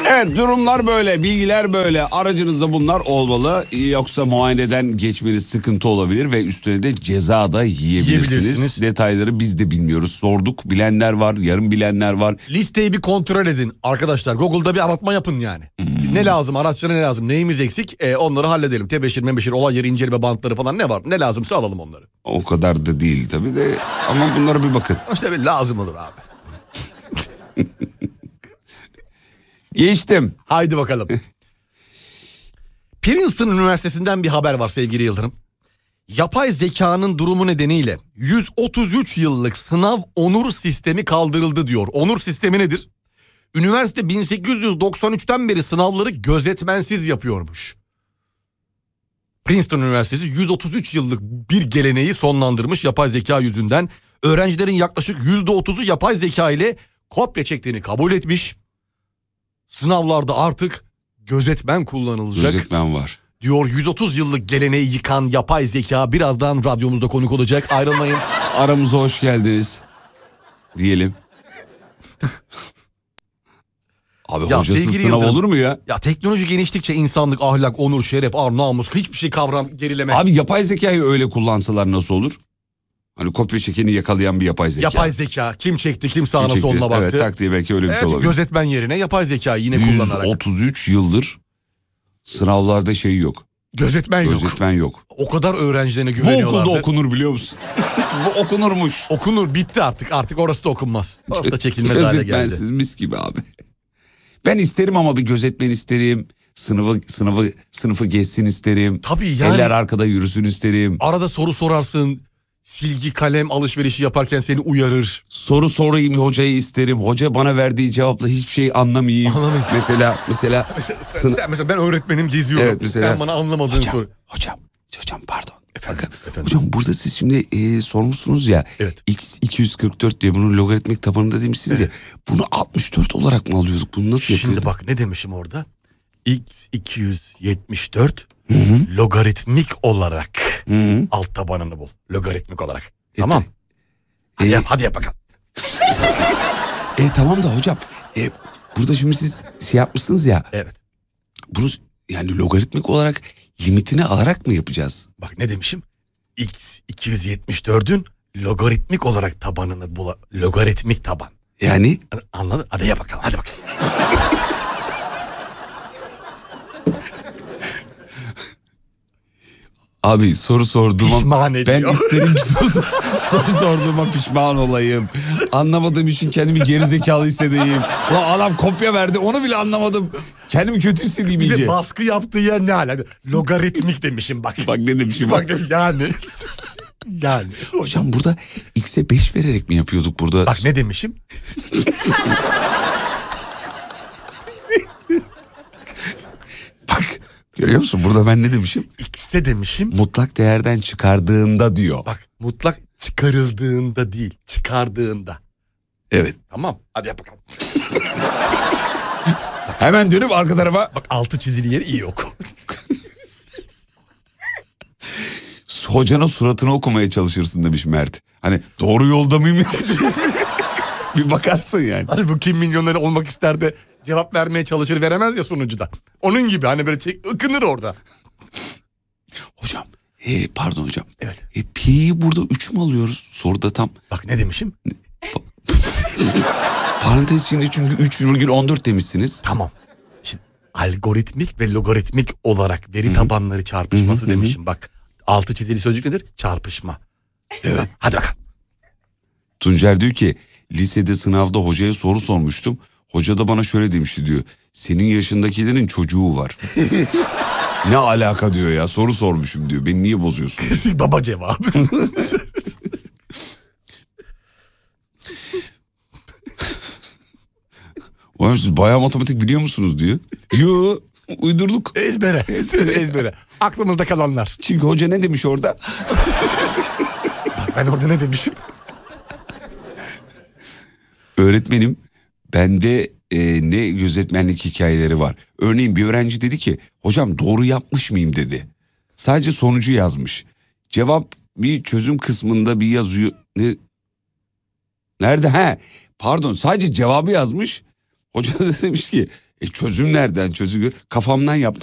Evet, durumlar böyle, bilgiler böyle. Aracınızda bunlar olmalı. Yoksa muayeneden geçmeniz sıkıntı olabilir ve üstüne de ceza da yiyebilirsiniz. Detayları biz de bilmiyoruz. Sorduk, bilenler var, yarım bilenler var. Listeyi bir kontrol edin arkadaşlar. Google'da bir aratma yapın yani. Ne lazım, araçlara ne lazım, neyimiz eksik, onları halledelim. Tebeşir, mebeşir, olay yeri inceleme bantları falan ne var? Ne lazımsa alalım onları. O kadar da değil tabii de, ama bunlara bir bakın. İşte bir lazım olur abi. Geçtim. Haydi bakalım. Princeton Üniversitesi'nden bir haber var sevgili Yıldırım. Yapay zekanın durumu nedeniyle 133 yıllık sınav onur sistemi kaldırıldı diyor. Onur sistemi nedir? Üniversite 1893'ten beri sınavları gözetmensiz yapıyormuş. Princeton Üniversitesi 133 yıllık bir geleneği sonlandırmış yapay zeka yüzünden. Öğrencilerin yaklaşık %30'u yapay zeka ile kopya çektiğini kabul etmiş. Sınavlarda artık gözetmen kullanılacak. Gözetmen var. Diyor 130 yıllık geleneği yıkan yapay zeka birazdan radyomuzda konuk olacak. Ayrılmayın. Aramıza hoş geldiniz diyelim. Abi Ya hocasız sınav Yıldırım, olur mu ya? Ya teknoloji geliştikçe insanlık, ahlak, onur, şeref, ar, namus hiçbir şey kavram gerileme. Abi yapay zekayı öyle kullansalar nasıl olur? Hani kopya çekeni yakalayan bir yapay zeka. Yapay zeka kim çekti, kim sağına soluna baktı. Evet, taktiği belki öyle bir şey olabilir. Gözetmen yerine yapay zekayı yine kullanarak. 133 yıldır sınavlarda şey yok. Gözetmen yok. O kadar öğrencilerine Bu güveniyorlardı. okulda okunur biliyor musun? Bu okunurmuş. Okunur, bitti artık. Artık orası da okunmaz. Orası da çekilmez hale geldi. Gözetmensiz mis gibi abi. Ben isterim ama bir gözetmen isterim. Sınıfı geçsin isterim. Tabii yani. Eller arkada yürüsün isterim. Arada soru sorarsın. Silgi kalem alışverişi yaparken seni uyarır. Soru sorayım hocayı isterim. Hoca bana verdiği cevapla hiçbir şey anlamayayım. Mesela mesela ben öğretmenim geziyorum. Evet, mesela, sen bana anlamadığın soru. Hocam pardon. Efendim. Hocam burada siz şimdi sormuşsunuz ya. Evet. X 244 diye bunun logaritmik tabanında demişsiniz ya. Bunu 64 olarak mı alıyorduk? Bunu nasıl yapıyorduk? Şimdi bak ne demişim orada? X 274 logaritmik olarak alt tabanını bul. Logaritmik olarak. Tamam. Hadi yap bakalım. Tamam da hocam. Burada şimdi siz şey yapmışsınız ya. Evet. Bunu yani logaritmik olarak limitini alarak mı yapacağız? Bak ne demişim? X 274'ün logaritmik olarak tabanını bul. Logaritmik taban. Yani? Anladın? Hadi yap bakalım. Hadi bakalım. Abi soru sorduğuma pişman ediyor. Ben isterim ki soru sorduğuma pişman olayım. Anlamadığım için kendimi gerizekalı hissedeyim. Ulan adam kopya verdi, onu bile anlamadım. Kendimi kötü hissedeyim iyice. Bir de baskı yaptığı yer ne hala? Logaritmik demişim bak. Bak ne demişim. Bak yani. Yani. Hocam burada x'e 5 vererek mi yapıyorduk burada? Bak ne demişim? Bak görüyor musun burada ben ne demişim? X'e demişim. Mutlak değerden çıkardığında diyor. Bak mutlak çıkarıldığında değil, çıkardığında. Evet. Tamam hadi yap bakalım. Hemen dönüp arka tarafa. Bak altı çizili yeri iyi oku. Hocanın suratını okumaya çalışırsın demiş Mert. Hani doğru yolda mıyım? Bir bakarsın yani. Hani bu kim milyoneri olmak ister de cevap vermeye çalışır veremez ya sunucuda. Onun gibi hani böyle ıkınır orada. Hocam pardon hocam. Evet. Pi'yi burada 3 mü alıyoruz? Soruda tam. Bak ne demişim? Parantez içinde çünkü 3,14 demişsiniz. Tamam. Şimdi algoritmik ve logaritmik olarak veri tabanları çarpışması demişim. Bak altı çizili sözcük nedir? Çarpışma. Evet. Hadi bakalım. Tuncer diyor ki lisede sınavda hocaya soru sormuştum. Hoca da bana şöyle demişti diyor. Senin yaşındakilerin çocuğu var. Ne alaka diyor ya, soru sormuşum diyor. Beni niye bozuyorsun? Baba cevabı. Oğlum siz bayağı matematik biliyor musunuz diyor. Yo uydurduk. Ezbere. Aklımızda kalanlar. Çünkü hoca ne demiş orada? Bak ben orada ne demişim? Öğretmenim bende ne gözetmenlik hikayeleri var. Örneğin bir öğrenci dedi ki hocam doğru yapmış mıyım dedi. Sadece sonucu yazmış. Cevap bir çözüm kısmında bir yazıyor. Nerede? Pardon sadece cevabı yazmış. Hoca da demiş ki Çözüm nereden? Kafamdan yaptım.